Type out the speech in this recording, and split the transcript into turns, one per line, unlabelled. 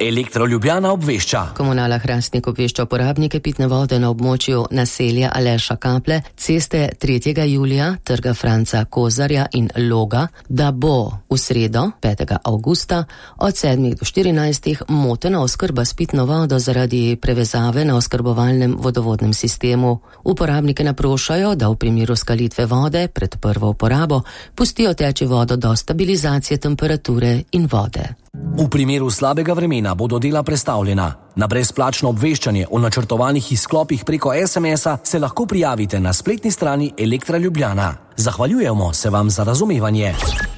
Elektro Ljubljana obvešča.
Komunala Hrastnik obvešča uporabnike pitne vode na območju naselja Aleša Kaple, ceste 3. julija, trga Franca Kozarja in Loga, da bo v sredo, 5. avgusta, od 7 do 14 motena oskrba s pitno vodo zaradi prevezave na oskrbovalnem vodovodnem sistemu. Uporabnike naprošajo, da v primeru skalitve vode pred prvo uporabo pustijo teči vodo do stabilizacije temperature in vode.
V primeru slabega vremena bodo dela prestavljena. Na brezplačno obveščanje o načrtovanih izklopih preko SMS-a se lahko prijavite na spletni strani Elektra Ljubljana. Zahvaljujemo se vam za razumevanje.